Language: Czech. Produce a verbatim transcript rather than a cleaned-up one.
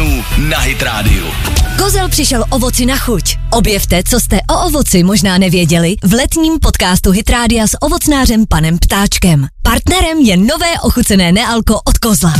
Kozlanů na Hit Radio. Kozel přišel ovoci na chuť. Objevte, co jste o ovoci možná nevěděli v letním podcastu Hit Radia s ovocnářem panem Ptáčkem. Partnerem je nové ochucené nealko od Kozla.